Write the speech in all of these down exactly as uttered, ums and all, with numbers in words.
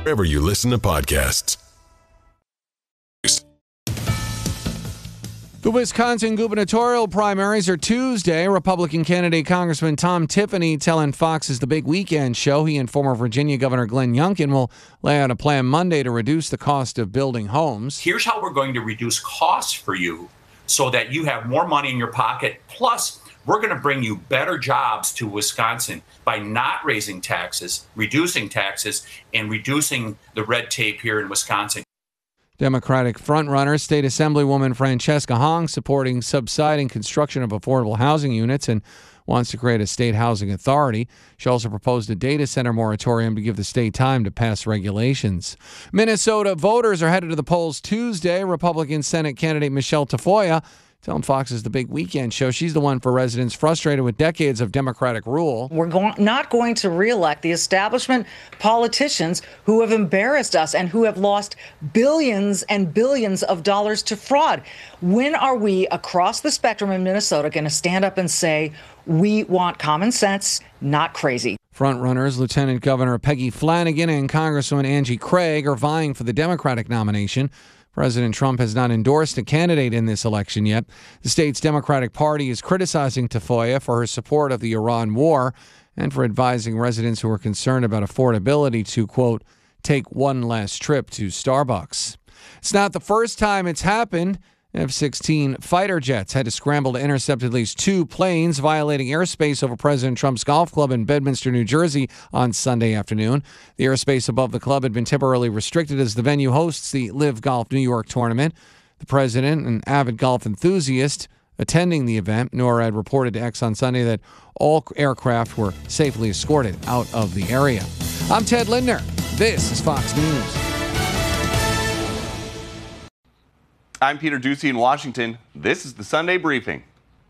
wherever you listen to podcasts. The Wisconsin gubernatorial primaries are Tuesday. Republican candidate Congressman Tom Tiffany telling Fox's The Big Weekend show he and former Virginia Governor Glenn Youngkin will lay out a plan Monday to reduce the cost of building homes. Here's how we're going to reduce costs for you so that you have more money in your pocket. Plus, we're going to bring you better jobs to Wisconsin by not raising taxes, reducing taxes, and reducing the red tape here in Wisconsin. Democratic frontrunner State Assemblywoman Francesca Hong supporting subsiding construction of affordable housing units and wants to create a state housing authority. She also proposed a data center moratorium to give the state time to pass regulations. Minnesota voters are headed to the polls Tuesday. Republican Senate candidate Michelle Tafoya telling Fox's The Big Weekend show she's the one for residents frustrated with decades of Democratic rule. We're going, not going to reelect the establishment politicians who have embarrassed us and who have lost billions and billions of dollars to fraud. When are we across the spectrum in Minnesota going to stand up and say, we want common sense, not crazy? Frontrunners Lieutenant Governor Peggy Flanagan and Congresswoman Angie Craig are vying for the Democratic nomination. President Trump has not endorsed a candidate in this election yet. The state's Democratic Party is criticizing Tafoya for her support of the Iran war and for advising residents who are concerned about affordability to, quote, take one last trip to Starbucks. It's not the first time it's happened. F sixteen fighter jets had to scramble to intercept at least two planes violating airspace over President Trump's golf club in Bedminster, New Jersey on Sunday afternoon. The airspace above the club had been temporarily restricted as the venue hosts the Live Golf New York tournament. The president, an avid golf enthusiast attending the event, NORAD reported to X on Sunday that all aircraft were safely escorted out of the area. I'm Ted Lindner. This is Fox News. I'm Peter Ducey in Washington. This is the Sunday Briefing.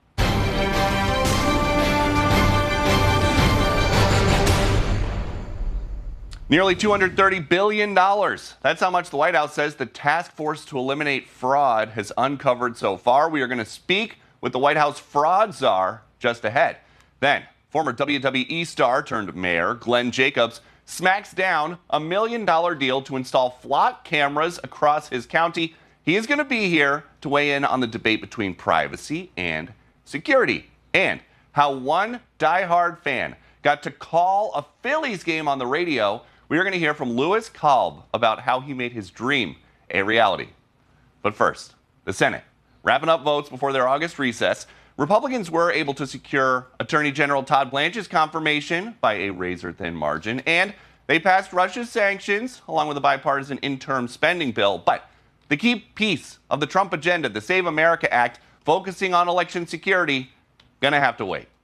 Nearly two hundred thirty billion dollars. That's how much the White House says the task force to eliminate fraud has uncovered so far. We are going to speak with the White House fraud czar just ahead. Then, former W W E star turned mayor Glenn Jacobs smacks down a million dollar deal to install flock cameras across his county. He is going to be here to weigh in on the debate between privacy and security and how one diehard fan got to call a Phillies game on the radio. We are going to hear from Louis Kalb about how he made his dream a reality. But first, the Senate. Wrapping up votes before their August recess, Republicans were able to secure Attorney General Todd Blanche's confirmation by a razor-thin margin, and they passed Russia's sanctions along with a bipartisan interim spending bill. But the key piece of the Trump agenda, the Save America Act, focusing on election security, gonna have to wait.